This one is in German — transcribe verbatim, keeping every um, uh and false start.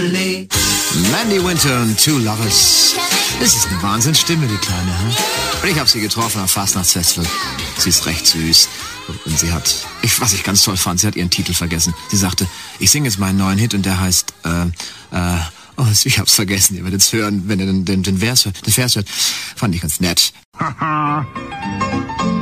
Ole. Mandy Winter und Two Lovers. Das ist eine Wahnsinnsstimme, die Kleine. Hm? Und ich habe sie getroffen am Fastnachtsfestival. Sie ist recht süß. Und sie hat, ich, was ich ganz toll fand, sie hat ihren Titel vergessen. Sie sagte, ich singe jetzt meinen neuen Hit und der heißt, äh, äh, oh, ich hab's vergessen. Ihr werdet es hören, wenn ihr den, den, den, Vers, den Vers hört. Fand ich ganz nett.